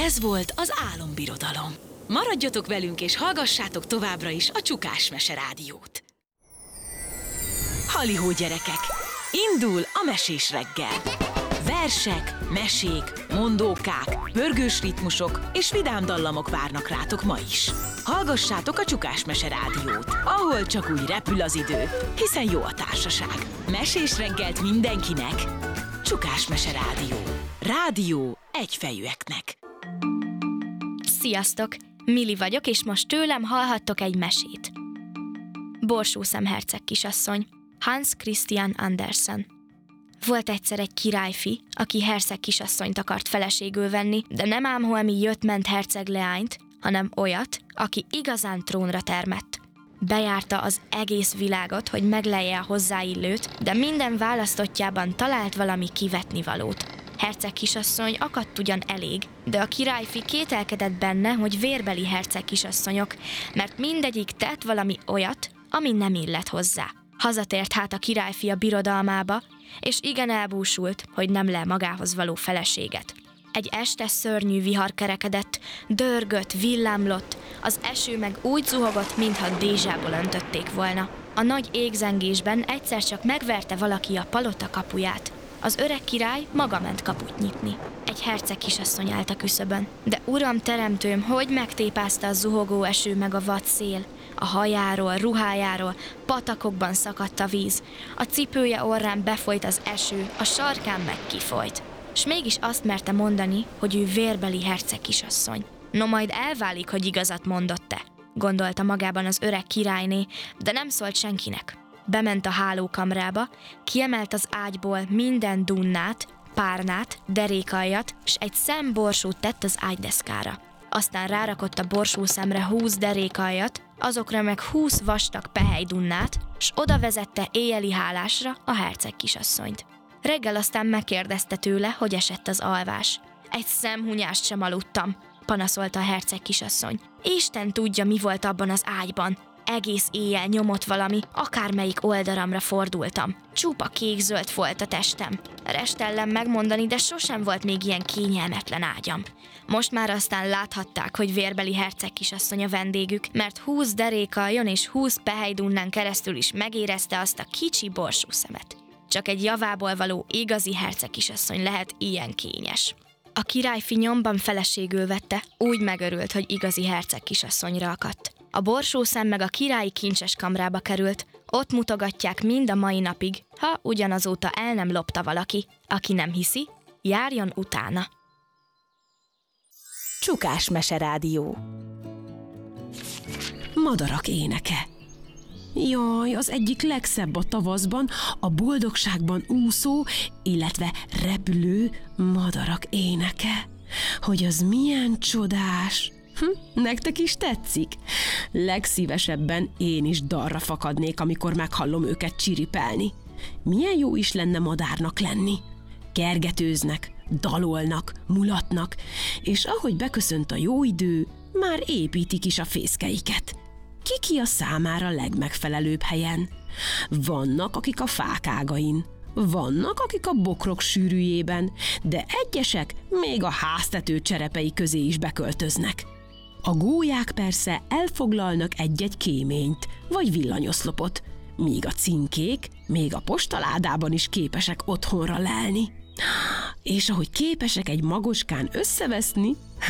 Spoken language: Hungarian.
Ez volt az Álombirodalom. Maradjatok velünk és hallgassátok továbbra is a Csukás Mese Rádiót. Halihó gyerekek! Indul a mesés reggel! Versek, mesék, mondókák, pörgős ritmusok és vidám dallamok várnak rátok ma is. Hallgassátok a Csukás Mese Rádiót, ahol csak úgy repül az idő, hiszen jó a társaság. Mesés reggelt mindenkinek! Csukás Mese Rádió. Rádió egyfejűeknek. Sziasztok! Mili vagyok, és most tőlem hallhattok egy mesét. Borsószem herceg kisasszony, Hans Christian Andersen. Volt egyszer egy királyfi, aki herceg kisasszonyt akart feleségül venni, de nem ám holmi jött-ment herceg leányt, hanem olyat, aki igazán trónra termett. Bejárta az egész világot, hogy meglelje a hozzáillőt, de minden választottjában talált valami kivetnivalót. Herceg kisasszony akadt ugyan elég, de a királyfi kételkedett benne, hogy vérbeli herceg kisasszonyok, mert mindegyik tett valami olyat, ami nem illett hozzá. Hazatért hát a királyfi a birodalmába, és igen elbúsult, hogy nem lel magához való feleséget. Egy este szörnyű vihar kerekedett, dörgött, villámlott, az eső meg úgy zuhogott, mintha dézsából öntötték volna. A nagy égzengésben egyszer csak megverte valaki a palota kapuját. Az öreg király maga ment kaput nyitni. Egy herceg kisasszony állt a küszöbön. De uram teremtőm, hogy megtépázta a zuhogó eső meg a vad szél. A hajáról, ruhájáról patakokban szakadt a víz. A cipője orrán befolyt az eső, a sarkán meg kifolyt. S mégis azt merte mondani, hogy ő vérbeli herceg kisasszony. No majd elválik, hogy igazat mondott-e, gondolta magában az öreg királyné, de nem szólt senkinek. Bement a hálókamrába, kiemelt az ágyból minden dunnát, párnát, derékaljat, s egy szem borsót tett az ágydeszkára. Aztán rárakott a borsószemre 20 derékaljat, azokra meg 20 vastag pehelydunnát, s oda vezette éjjeli hálásra a herceg kisasszonyt. Reggel aztán megkérdezte tőle, hogy esett az alvás. Egy szemhunyást sem aludtam, panaszolta a herceg kisasszony. Isten tudja, mi volt abban az ágyban. Egész éjjel nyomott valami, akármelyik oldalamra fordultam. Csupa kék-zöld volt a testem. Restellem megmondani, de sosem volt még ilyen kényelmetlen ágyam. Most már aztán láthatták, hogy vérbeli herceg kisasszony a vendégük, mert 20 derékaljon és 20 pehelydunnán keresztül is megérezte azt a kicsi borsószemet. Csak egy javából való igazi herceg kisasszony lehet ilyen kényes. A királyfi nyomban feleségül vette, úgy megörült, hogy igazi herceg kisasszonyra akadt. A borsószem meg a királyi kincses kamrába került, ott mutogatják mind a mai napig, ha ugyanazóta el nem lopta valaki. Aki nem hiszi, járjon utána. Csukás Mese Rádió. Madarak éneke. Jaj, az egyik legszebb a tavaszban, a boldogságban úszó, illetve repülő madarak éneke. Hogy az milyen csodás! Nektek is tetszik? Legszívesebben én is dalra fakadnék, amikor meghallom őket csiripelni. Milyen jó is lenne madárnak lenni. Kergetőznek, dalolnak, mulatnak, és ahogy beköszönt a jó idő, már építik is a fészkeiket. Ki a számára legmegfelelőbb helyen? Vannak, akik a fák ágain, vannak, akik a bokrok sűrűjében, de egyesek még a háztető cserepei közé is beköltöznek. A gólyák persze elfoglalnak egy-egy kéményt, vagy villanyoszlopot, míg a cinkék még a postaládában is képesek otthonra lelni. És ahogy képesek egy magoskán összeveszni,